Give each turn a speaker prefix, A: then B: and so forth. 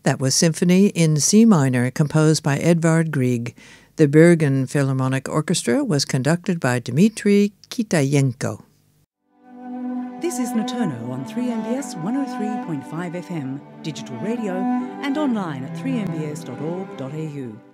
A: That was Symphony in C minor, composed by Edvard Grieg. The Bergen Philharmonic Orchestra was conducted by Dmitry Kitayenko.
B: This is Notono on 3MBS 103.5 FM, digital radio, and online at 3mbs.org.au.